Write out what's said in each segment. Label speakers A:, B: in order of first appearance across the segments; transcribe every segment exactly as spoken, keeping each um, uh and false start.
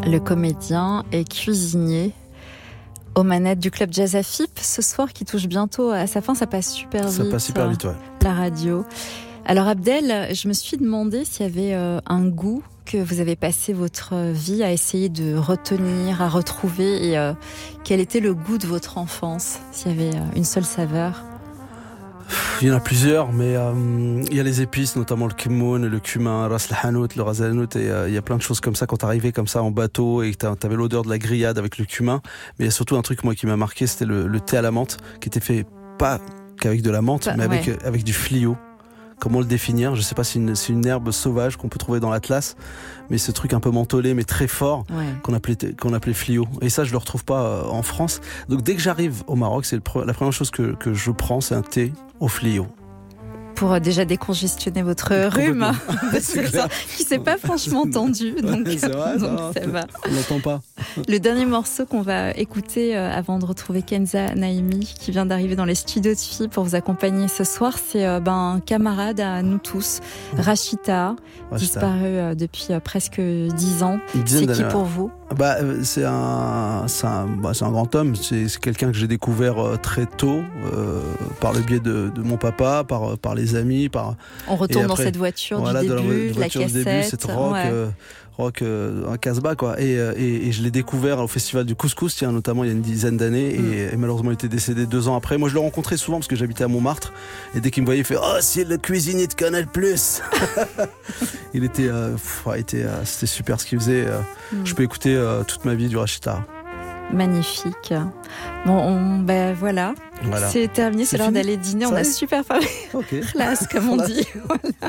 A: le comédien et cuisinier aux manettes du club Jazz Afip ce soir qui touche bientôt à sa fin. Ça passe super vite.
B: Ça passe super vite, ouais.
A: La radio. Alors Abdel, je me suis demandé s'il y avait euh, un goût que vous avez passé votre vie à essayer de retenir, à retrouver, et euh, quel était le goût de votre enfance, s'il y avait euh, une seule saveur.
B: Il y en a plusieurs, mais euh, il y a les épices, notamment le kmoun, le cumin, ras el hanout, le ras el hanout, et euh, il y a plein de choses comme ça quand t'arrivais comme ça en bateau et que t'avais l'odeur de la grillade avec le cumin. Mais il y a surtout un truc moi qui m'a marqué, c'était le, le thé à la menthe, qui était fait pas qu'avec de la menthe, bah, mais avec, ouais. avec du flio. Comment le définir ? Je sais pas si c'est une, c'est une herbe sauvage qu'on peut trouver dans l'Atlas, mais ce truc un peu mentholé mais très fort, ouais. qu'on appelait qu'on appelait flio. Et ça je le retrouve pas euh, en France. Donc dès que j'arrive au Maroc, c'est le, la première chose que que je prends, c'est un thé au flio. Pour euh,
A: déjà décongestionner votre rhume, ça, qui s'est pas franchement tendu, donc,
B: ouais, c'est vrai,
A: donc
B: ça,
A: ça va.
B: On l'entend pas.
A: Le dernier morceau qu'on va écouter euh, avant de retrouver Kenza Naimi, qui vient d'arriver dans les studios de F I pour vous accompagner ce soir, c'est euh, ben, un camarade à nous tous, Rachita, Rachita. disparu euh, depuis euh, presque dix ans. C'est qui pour vous ?
B: Bah, c'est un, c'est un, bah, c'est un grand homme. C'est, c'est quelqu'un que j'ai découvert euh, très tôt, euh, par le biais de, de mon papa, par, par les amis. Par...
A: On retourne après, dans cette voiture
B: voilà,
A: du
B: début,
A: début,
B: de la, voiture
A: la cassette.
B: Du début, cette rock, ouais. euh, rock euh, un casse-bas, quoi. Et, et, et je l'ai découvert au festival du Couscous, tiens, notamment il y a une dizaine d'années. Mm. Et, et malheureusement, il était décédé deux ans après. Moi, je le rencontrais souvent parce que j'habitais à Montmartre. Et dès qu'il me voyait, il fait « Oh, c'est le cuisinier de Canal plus !» Il était, euh, pff, était euh, c'était super ce qu'il faisait. Euh, mm. Je peux écouter euh, toute ma vie du Rachita.
A: Magnifique. Bon, on, ben voilà. voilà. C'est terminé, c'est, c'est l'heure fini. D'aller dîner. Ça on a super parlé. Okay. Classe, comme on dit. Voilà.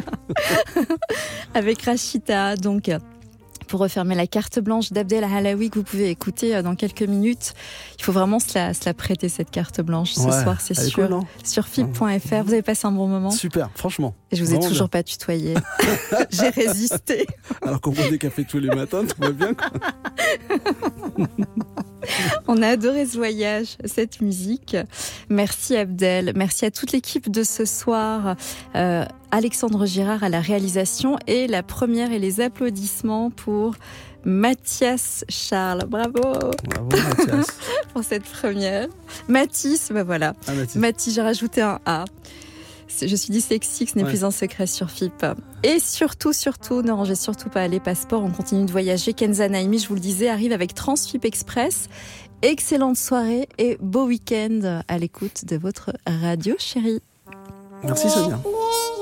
A: Avec Rachita, donc. Pour refermer la carte blanche d'Abdel Alaoui que vous pouvez écouter dans quelques minutes. Il faut vraiment se la, se la prêter, cette carte blanche, ce ouais, soir, c'est sûr. Cool, sur F I B point F R. Vous avez passé un bon moment ?
B: Super, franchement.
A: Et je vous ai toujours bien. Pas tutoyé. J'ai résisté.
B: Alors qu'on boit des cafés tous les matins, tout va bien, quoi.
A: On a adoré ce voyage, cette musique. Merci Abdel, merci à toute l'équipe de ce soir. Euh, Alexandre Girard à la réalisation et la première et les applaudissements pour Mathias Charles. Bravo.
B: Bravo Mathias.
A: Pour cette première. Mathis, ben voilà. Ah, Mathis. Mathis, j'ai rajouté un A. Je suis dyslexique, ce n'est ouais. plus un secret sur F I P. Et surtout, surtout, ne rangez surtout pas les passeports, on continue de voyager. Kenza Naimi, je vous le disais, arrive avec Transfip Express. Excellente soirée et beau week-end à l'écoute de votre radio chérie.
B: Merci Sonia.